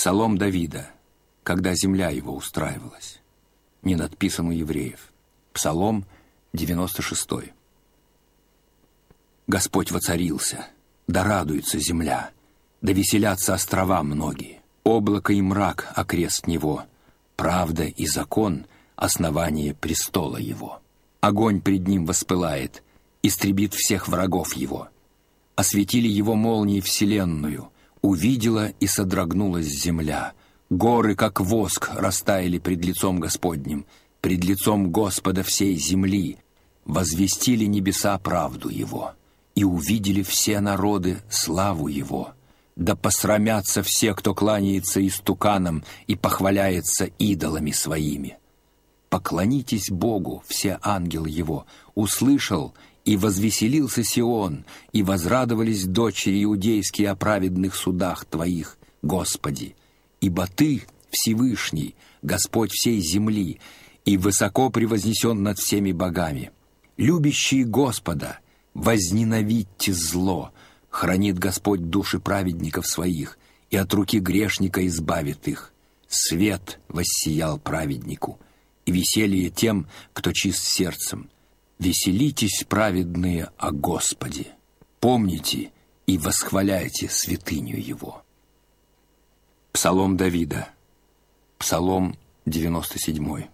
Псалом Давида, когда земля его устраивалась. Не надписан у евреев. Псалом 96. Господь воцарился, да радуется земля, да веселятся острова многие. Облако и мрак окрест него, правда и закон — основание престола его. Огонь пред ним воспылает, истребит всех врагов его. Осветили его молнии вселенную, увидела и содрогнулась земля. Горы, как воск, растаяли пред лицом Господним, пред лицом Господа всей земли. Возвестили небеса правду Его, и увидели все народы славу Его. Да посрамятся все, кто кланяется истуканам и похваляется идолами своими. Поклонитесь Богу, все ангелы Его, услышал, и возвеселился Сион, и возрадовались дочери иудейские о праведных судах Твоих, Господи. Ибо Ты, Всевышний, Господь всей земли, и высоко превознесен над всеми богами. Любящие Господа, возненавидьте зло, хранит Господь души праведников своих, и от руки грешника избавит их. Свет воссиял праведнику, и веселье тем, кто чист сердцем. Веселитесь, праведные, о Господе. Помните и восхваляйте святыню Его. Псалом Давида. Псалом 97.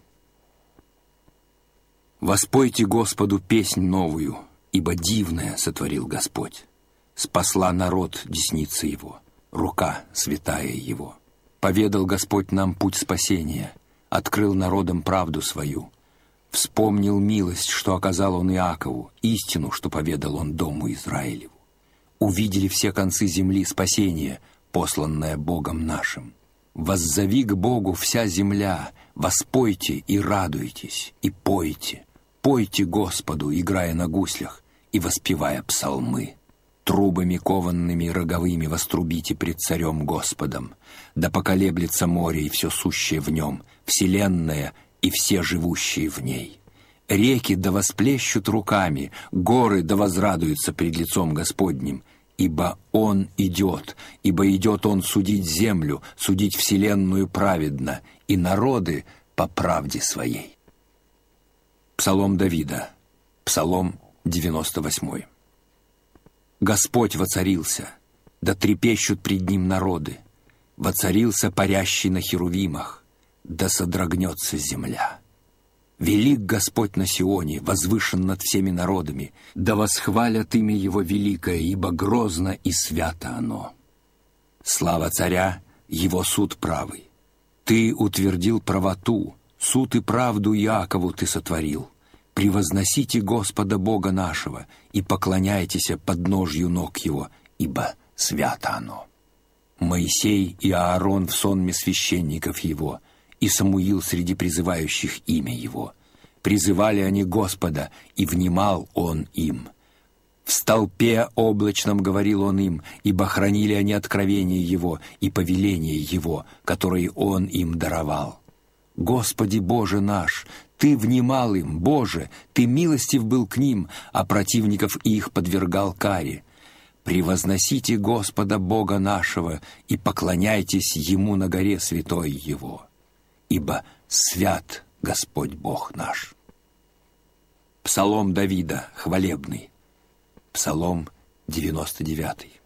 Воспойте Господу песнь новую, ибо дивное сотворил Господь. Спасла народ десница Его, рука святая Его. Поведал Господь нам путь спасения, открыл народам правду свою. Вспомнил милость, что оказал Он Иакову, истину, что поведал Он дому Израилеву. Увидели все концы земли спасение, посланное Богом нашим. Воззови к Богу вся земля, воспойте и радуйтесь, и пойте. Пойте Господу, играя на гуслях и воспевая псалмы. Трубами кованными роговыми вострубите пред царем Господом. Да поколеблется море и все сущее в нем, вселенная и все живущие в ней. Реки да восплещут руками, горы да возрадуются пред лицом Господним, ибо Он идет, ибо идет Он судить землю, судить вселенную праведно, и народы по правде своей. Псалом Давида, Псалом 98. Господь воцарился, да трепещут пред Ним народы, воцарился парящий на херувимах, да содрогнется земля. Велик Господь на Сионе, возвышен над всеми народами, да восхвалят имя Его великое, ибо грозно и свято оно. Слава царя, Его суд правый. Ты утвердил правоту, суд и правду Иакову Ты сотворил. Превозносите Господа Бога нашего и поклоняйтесь подножью ног Его, ибо свято оно. Моисей и Аарон в сонме священников Его, и Самуил среди призывающих имя Его. Призывали они Господа, и внимал Он им. В столпе облачном говорил Он им, ибо хранили они откровение Его и повеление Его, которые Он им даровал. Господи Боже наш, Ты внимал им, Боже, Ты милостив был к ним, а противников их подвергал каре. Превозносите Господа Бога нашего и поклоняйтесь Ему на горе святой Его. Ибо свят Господь Бог наш. Псалом Давида, хвалебный. Псалом 99.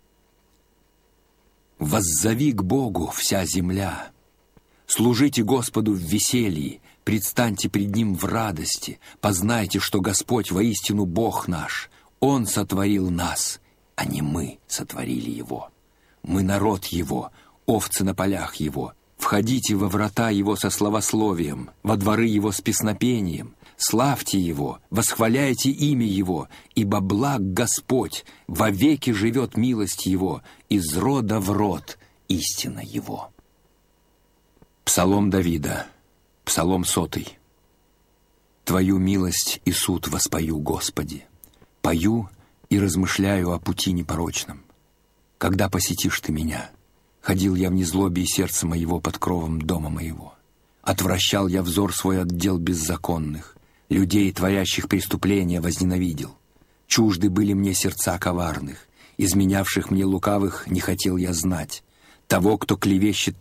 Воззови к Богу вся земля. Служите Господу в веселье, предстаньте пред Ним в радости, познайте, что Господь воистину Бог наш. Он сотворил нас, а не мы сотворили Его. Мы народ Его, овцы на полях Его. Входите во врата Его со славословием, во дворы Его с песнопением. Славьте Его, восхваляйте имя Его, ибо благ Господь, вовеки живет милость Его, из рода в род истина Его. Псалом Давида, Псалом 100. Твою милость и суд воспою, Господи. Пою и размышляю о пути непорочном. Когда посетишь Ты меня? Ходил я в незлобе и сердце моего под кровом дома моего. Отвращал я взор свой от дел беззаконных, людей, творящих преступления, возненавидел. Чужды были мне сердца коварных, изменявших мне лукавых не хотел я знать. Того, кто клевещет